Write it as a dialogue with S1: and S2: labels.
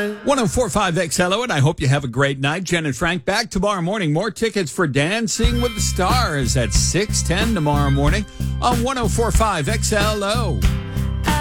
S1: 1045 XLO, and I hope you have a great night. Jen and Frank back tomorrow morning. More tickets for Dancing with the Stars at 6:10 tomorrow morning on 1045 XLO.